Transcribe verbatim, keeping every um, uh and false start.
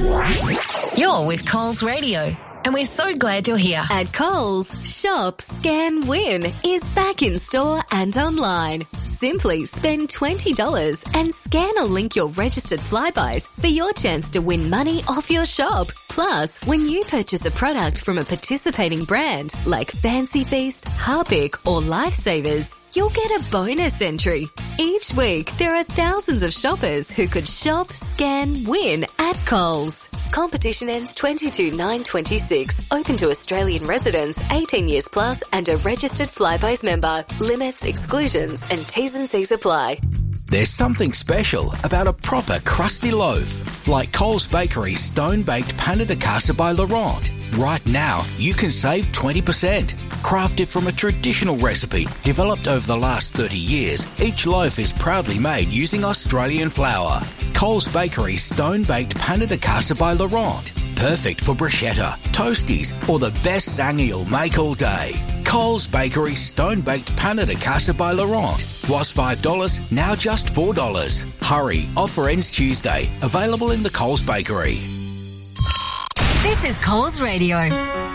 You're with Coles Radio, and we're so glad you're here. At Coles, Shop, Scan, Win is back in store and online. Simply spend twenty dollars and scan or link your registered Flybuys for your chance to win money off your shop. Plus, when you purchase a product from a participating brand like Fancy Feast, Harpic or Lifesavers, you'll get a bonus entry. Each week, there are thousands of shoppers who could shop, scan, win at Coles. Competition ends twenty-two nine twenty-six. Open to Australian residents, eighteen years plus and a registered Flybuys member. Limits, exclusions and T's and C's apply. There's something special about a proper crusty loaf, like Coles Bakery's stone-baked Pain de Casa by Laurent. Right now, you can save twenty percent. Crafted from a traditional recipe developed over the last thirty years, each loaf is proudly made using Australian flour. Coles Bakery's stone-baked Pain de Casa by Laurent. Perfect for bruschetta, toasties, or the best sang you'll make all day. Coles Bakery's stone-baked Pain de Casa by Laurent. Was five dollars, now just four dollars. Hurry, offer ends Tuesday. Available in the Coles Bakery. This is Coles Radio.